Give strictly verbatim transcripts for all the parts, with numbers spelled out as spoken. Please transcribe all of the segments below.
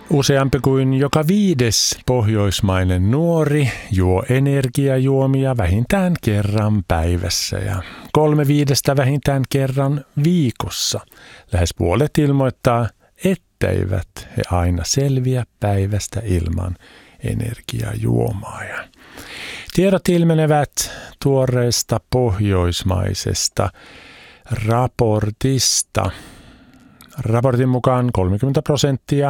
Useampi kuin joka viides pohjoismainen nuori juo energiajuomia vähintään kerran päivässä ja kolme viidestä vähintään kerran viikossa. Lähes puolet ilmoittaa, etteivät he aina selviä päivästä ilman energiajuomaa. Ja tiedot ilmenevät tuoreesta pohjoismaisesta raportista. Raportin mukaan kolmekymmentä prosenttia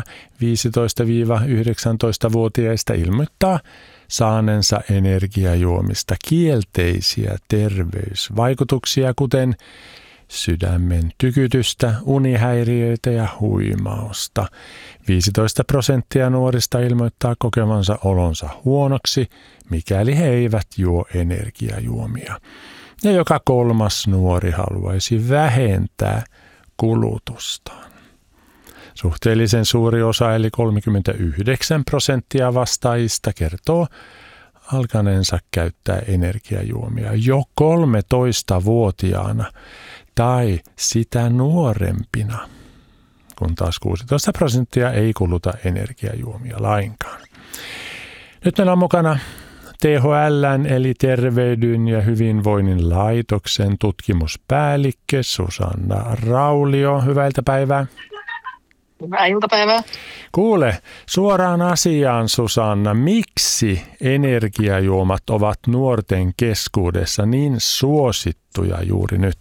viisitoista–yhdeksäntoista-vuotiaista ilmoittaa saaneensa energiajuomista kielteisiä terveysvaikutuksia, kuten sydämen tykytystä, unihäiriöitä ja huimausta. viisitoista prosenttia nuorista ilmoittaa kokevansa olonsa huonoksi, mikäli he eivät juo energiajuomia. Ja joka kolmas nuori haluaisi vähentää kulutustaan. Suhteellisen suuri osa eli kolmekymmentäyhdeksän prosenttia vastaajista kertoo alkaneensa käyttää energiajuomia jo kolmetoistavuotiaana tai sitä nuorempina, kun taas kuusitoista prosenttia ei kuluta energiajuomia lainkaan. Nyt meillä on mukana T H L:n eli Terveyden ja hyvinvoinnin laitoksen tutkimuspäällikkö Susanna Raulio. Hyvää iltapäivää. Hyvää iltapäivää. Kuule, suoraan asiaan Susanna, miksi energiajuomat ovat nuorten keskuudessa niin suosittuja juuri nyt?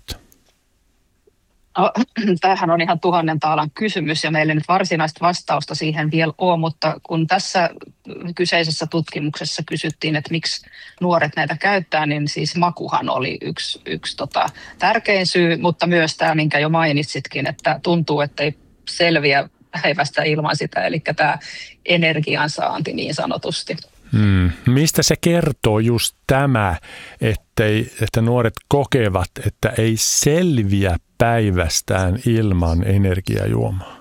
No, tämähän on ihan tuhannen taalan kysymys ja meillä nyt varsinaista vastausta siihen vielä on, mutta kun tässä kyseisessä tutkimuksessa kysyttiin, että miksi nuoret näitä käyttää, niin siis makuhan oli yksi, yksi tota, tärkein syy, mutta myös tämä, minkä jo mainitsitkin, että tuntuu, että ei selviä päivästä ilman sitä, eli tämä energiansaanti niin sanotusti. Hmm. Mistä se kertoo just tämä, ettei, että nuoret kokevat, että ei selviä päivästään ilman energiajuomaa?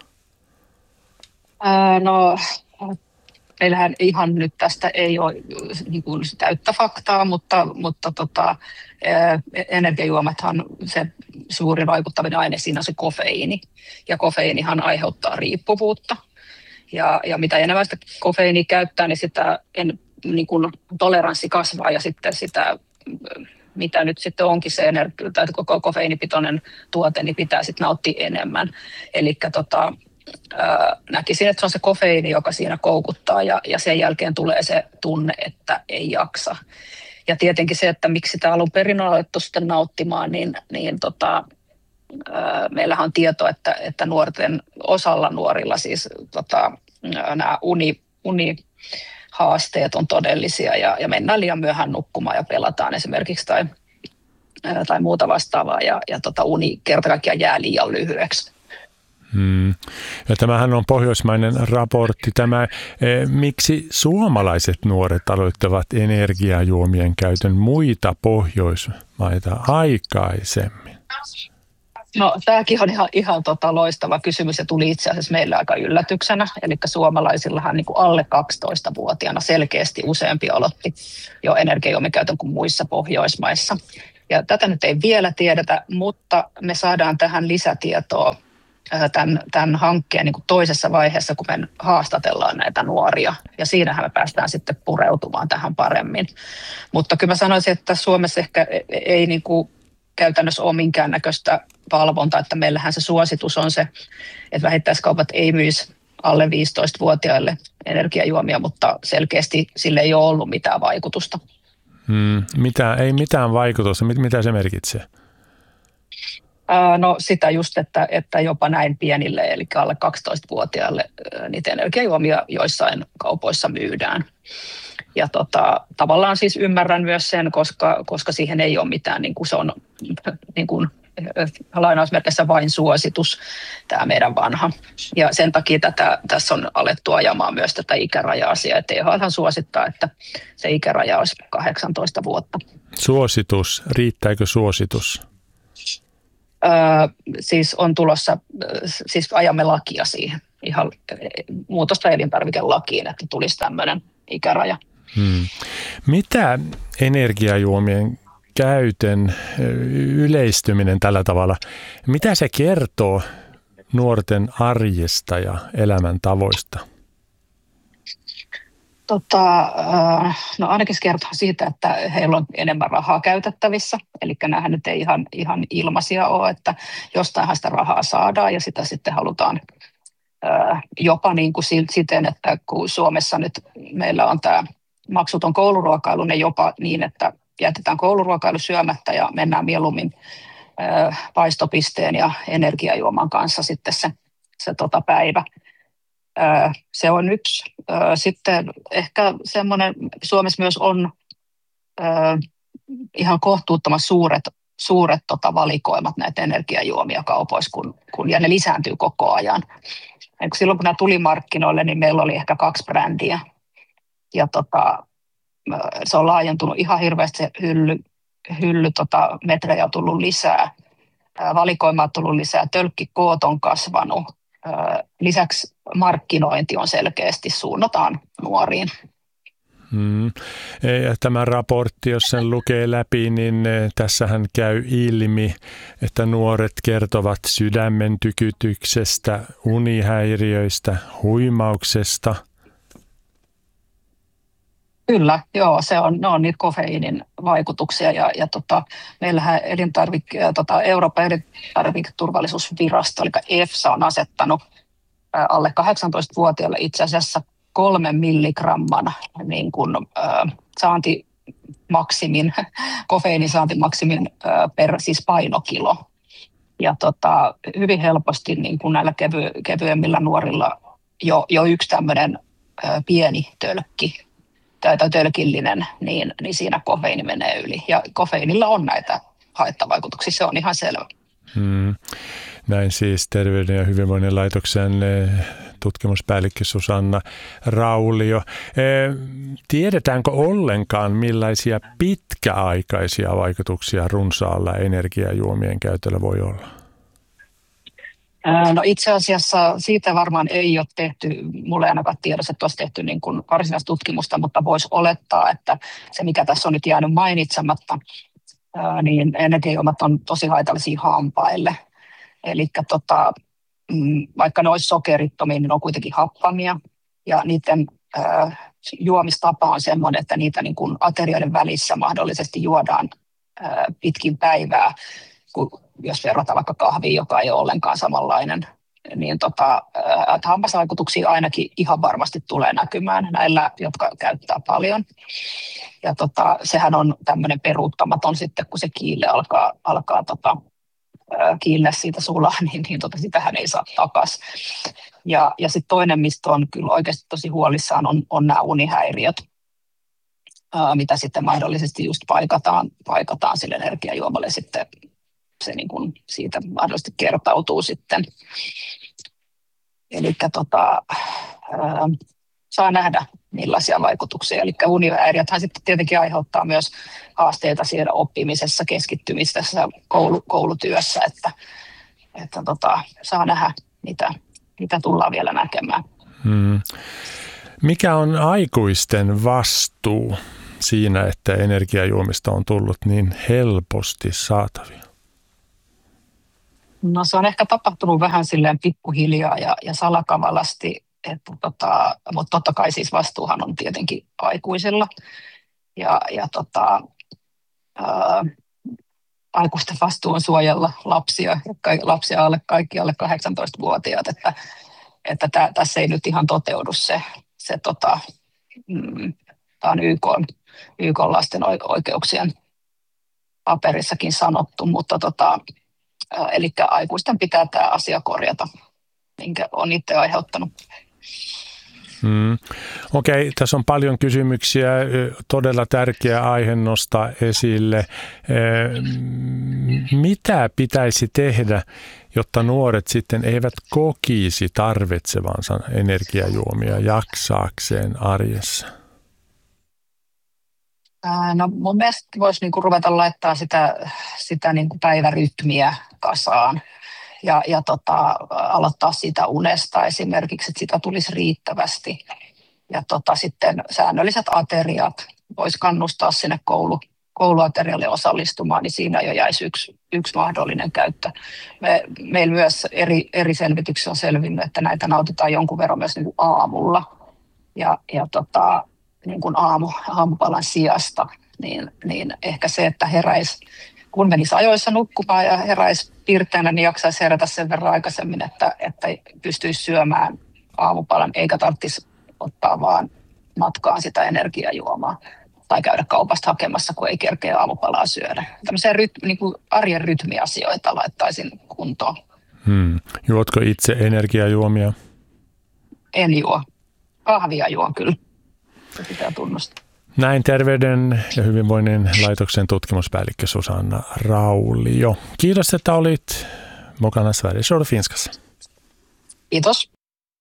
Ää, no, meillähän ihan nyt tästä ei ole niin kuin täyttä faktaa, mutta, mutta tota, ää, energiajuomathan se suuri vaikuttavin aine siinä on se kofeiini, ja kofeiinihan aiheuttaa riippuvuutta. Ja, ja mitä enemmän sitä kofeiinia käyttää, niin sitä en, niin kuin toleranssi kasvaa ja sitten sitä, mitä nyt sitten onkin se energia, tai koko kofeiinipitoinen tuote, niin pitää sitten nauttia enemmän. Eli tota, näkisin, että se on se kofeiini, joka siinä koukuttaa ja, ja sen jälkeen tulee se tunne, että ei jaksa. Ja tietenkin se, että miksi sitä alun perin on alettu sitten nauttimaan, niin, niin tota, meillähän on tieto, että, että nuorten osalla nuorilla siis tota, nämä uni, unihaasteet on todellisia ja, ja mennään liian myöhään nukkumaan ja pelataan esimerkiksi tai, tai muuta vastaavaa ja, ja tota, uni kerta kaikkiaan jää liian lyhyeksi. Hmm. Ja tämähän on pohjoismainen raportti. Tämä, eh, miksi suomalaiset nuoret aloittavat energiajuomien käytön muita pohjoismaita aikaisemmin? No tämäkin on ihan, ihan tota loistava kysymys ja tuli itse asiassa meille aika yllätyksenä. Eli suomalaisillahan niin kuin alle kaksitoistavuotiaana selkeästi useampi aloitti jo energiajuomien käytön kuin muissa Pohjoismaissa. Ja tätä nyt ei vielä tiedetä, mutta me saadaan tähän lisätietoa tämän, tämän hankkeen niin kuin toisessa vaiheessa, kun me haastatellaan näitä nuoria. Ja siinähän me päästään sitten pureutumaan tähän paremmin. Mutta kyllä mä sanoisin, että Suomessa ehkä ei niin kuin käytännössä ole minkäännäköistä valvontaa, että meillähän se suositus on se, että vähittäiskaupat ei myisi alle viisitoistavuotiaille energiajuomia, mutta selkeästi sille ei ole ollut mitään vaikutusta. Hmm, mitä, ei mitään vaikutusta. Mitä se merkitsee? Ää, no sitä just, että, että jopa näin pienille, eli alle kaksitoistavuotiaille niitä energiajuomia joissain kaupoissa myydään. Ja tota, tavallaan siis ymmärrän myös sen, koska, koska siihen ei ole mitään, niin kuin se on niin kuin, lainausmerkissä vain suositus, tämä meidän vanha. Ja sen takia tätä, tässä on alettu ajamaan myös tätä ikäraja-asiaa. T H L suosittaa, että se ikäraja olisi kahdeksantoista vuotta. Suositus, riittääkö suositus? Öö, siis on tulossa, siis ajamme lakia siihen, ihan muutosta elintarvikelakiin, että tulisi tämmöinen ikäraja. Hmm. Mitä energiajuomien käytön yleistyminen tällä tavalla, mitä se kertoo nuorten arjesta ja elämäntavoista? Tota, no ainakin se kertoo siitä, että heillä on enemmän rahaa käytettävissä, eli näähän nyt ei ihan, ihan ilmaisia ole, että jostainhan sitä rahaa saadaan ja sitä sitten halutaan jopa niin kuin siten, että kun Suomessa nyt meillä on tämä maksuton kouluruokailu, ne jopa niin, että jätetään kouluruokailu syömättä ja mennään mieluummin paistopisteen ja energiajuoman kanssa sitten se, se tota päivä. Se on yksi. Sitten ehkä semmoinen, Suomessa myös on ihan kohtuuttoman suuret, suuret tota valikoimat näitä energiajuomia kaupoissa, kun, kun, ja ne lisääntyy koko ajan. Silloin kun nämä tuli markkinoille, niin meillä oli ehkä kaksi brändiä. Ja tota, se on laajentunut ihan hirveästi, se hylly, hylly tota, metrejä on tullut lisää. Valikoimaa on tullut lisää, tölkkikoot on kasvanut. Lisäksi markkinointi on selkeästi, suunnataan nuoriin. Hmm. Ja tämä raportti, jos sen lukee läpi, niin tässähän käy ilmi, että nuoret kertovat sydämen tykytyksestä, unihäiriöistä, huimauksesta. Kyllä, joo, se on, ne on niitä kofeiinin vaikutuksia ja, ja tota, meillähän elintarvike, tota, Euroopan elintarviketurvallisuusvirasto, eli EFSA, on asettanut ä, alle kahdeksantoistavuotiaille itse asiassa kolmen milligramman niin kuin, ä, saantimaksimin, kofeiinisaantimaksimin ä, per siis painokilo. Ja tota, hyvin helposti niin kuin näillä kevy, kevyemmillä nuorilla jo, jo yksi tämmöinen ä, pieni tölkki tai tölkillinen, niin, niin siinä kofeiini menee yli. Ja kofeiinilla on näitä haittavaikutuksia, se on ihan selvä. Hmm. Näin siis Terveyden ja hyvinvoinnin laitoksen tutkimuspäällikkö Susanna Raulio. Tiedetäänkö ollenkaan, millaisia pitkäaikaisia vaikutuksia runsaalla energiajuomien käytöllä voi olla? No itse asiassa siitä varmaan ei ole tehty, mulle ei ainakaan tiedossa, että olisi tehty niin kuin varsinaista tutkimusta, mutta voisi olettaa, että se mikä tässä on nyt jäänyt mainitsematta, niin energiajuomat on tosi haitallisia hampaille. Eli tota, vaikka ne olisi sokerittomia, niin ne on kuitenkin happamia ja niiden äh, juomistapa on sellainen, että niitä niin kuin aterioiden välissä mahdollisesti juodaan äh, pitkin päivää, kun jos verrataan vaikka kahviin, joka ei ole ollenkaan samanlainen, niin tota, äh, hammasvaikutuksia ainakin ihan varmasti tulee näkymään näillä, jotka käyttää paljon. Ja tota, sehän on tämmöinen peruuttamaton sitten, kun se kiille alkaa, alkaa tota, kiinni siitä sulaa, niin, niin tota, sitähän ei saa takaisin. Ja, ja sitten toinen, mistä on kyllä oikeasti tosi huolissaan, on, on nämä unihäiriöt, ää, mitä sitten mahdollisesti just paikataan, paikataan sille energiajuomalle. Sitten se niin kun siitä mahdollisesti kertautuu sitten. Eli tota, ää, saa nähdä, millaisia vaikutuksia. Eli unihäiriöthän sitten tietenkin aiheuttaa myös haasteita siellä oppimisessa, keskittymisessä, koulu, koulutyössä, että, että tota, saa nähdä, mitä, mitä tullaan vielä näkemään. Hmm. Mikä on aikuisten vastuu siinä, että energiajuomista on tullut niin helposti saatavia? No se on ehkä tapahtunut vähän silleen pikkuhiljaa ja, ja salakavalasti. Että tota, mutta totta kai siis vastuuhan on tietenkin aikuisilla ja, ja tota, ää, aikuisten vastuu on suojella lapsia, lapsia alle, kaikki alle kahdeksantoistavuotiaat, että, että tä, tässä ei nyt ihan toteudu se, se tota, mm, tämä on Y K, Y K lasten oikeuksien paperissakin sanottu, mutta tota, ää, eli aikuisten pitää tämä asia korjata, minkä on itse aiheuttanut. Hmm. Okei, tässä on paljon kysymyksiä. Todella tärkeä aihe nostaa esille. Mitä pitäisi tehdä, jotta nuoret sitten eivät kokisi tarvitsevansa energiajuomia jaksaakseen arjessa? No mun mielestä voisi niinku ruveta laittaa sitä, sitä niinku päivärytmiä kasaan. Ja, ja tota, aloittaa siitä unesta esimerkiksi, että sitä tulisi riittävästi. Ja tota, sitten säännölliset ateriat, voisi kannustaa sinne koulu, kouluaterialle osallistumaan, niin siinä jo jäisi yksi, yksi mahdollinen käyttö. Me, meillä myös eri, eri selvityksissä on selvinnyt, että näitä nautitaan jonkun verran myös niin kuin aamulla. Ja, ja tota, niin kuin aamu, aamupalan sijasta, niin, niin ehkä se, että heräisi, kun menisi ajoissa nukkumaan ja heräisi pirteänä, niin jaksaisi herätä sen verran aikaisemmin, että, että pystyisi syömään aamupalan, eikä tarvitsisi ottaa vaan matkaan sitä energiajuomaa tai käydä kaupasta hakemassa, kun ei kerkeä aamupalaa syödä. Tämmöisiä ryt, niin kuin arjen rytmiasioita laittaisin kuntoon. Hmm. Juotko itse energiajuomia? En juo. Kahvia juon kyllä. Se pitää tunnustaa. Näin Terveyden ja hyvinvoinnin laitoksen tutkimuspäällikkö Susanna Raulio. Kiitos, että olit mukana Sveriges Radio Finskassa. Kiitos.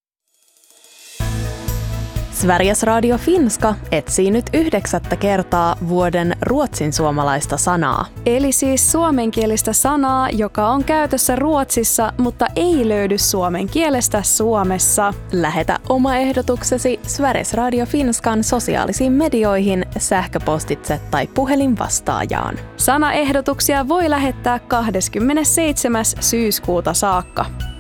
Sveriges Radio Finska etsii nyt yhdeksättä kertaa vuoden ruotsin suomalaista sanaa. Eli siis suomenkielistä sanaa, joka on käytössä Ruotsissa, mutta ei löydy suomen kielestä Suomessa. Lähetä oma ehdotuksesi Sveriges Radio Finskan sosiaalisiin medioihin, sähköpostitse tai puhelinvastaajaan. Sanaehdotuksia voi lähettää kahdeskymmenesseitsemäs syyskuuta saakka.